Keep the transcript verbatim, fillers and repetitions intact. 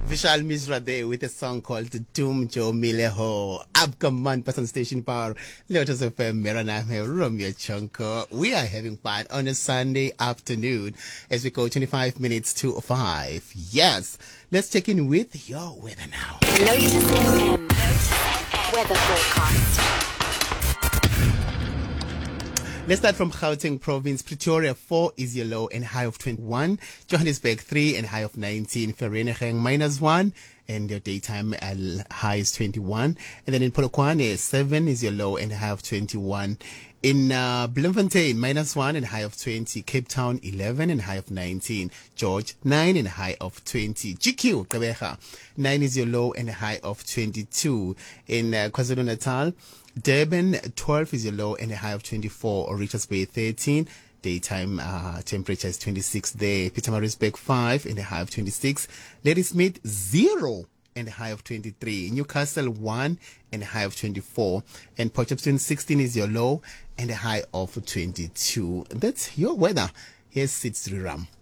Vishal Mishra there with a song called Doom Joe Mileho. Upcommand person station power. Lotus F M, Meraname, Romeo Chunko. We are having fun on a Sunday afternoon as we go twenty-five minutes to five. Yes, let's check in with your weather now. Lotus F M weather forecast. Let's start from Gauteng province. Pretoria, four is your low and high of twenty-one. Johannesburg, three and high of nineteen. Vereeniging, minus one and your daytime uh, high is twenty-one. And then in Polokwane, seven is your low and high of twenty-one. In uh, Bloemfontein, minus one and high of twenty. Cape Town, eleven and high of nineteen. George, nine and high of twenty. G Q, Gqeberha, nine is your low and high of twenty-two. In uh, KwaZulu-Natal, Durban, twelve is your low and a high of twenty-four. Richards Bay, thirteen. Daytime uh, temperature is twenty-six there. Pietermaritzburg, five and a high of twenty-six. Ladysmith, zero and a high of twenty-three. Newcastle, one and a high of twenty-four. And Potchefstroom, sixteen is your low and a high of twenty-two. That's your weather. Here's Sid Sriram.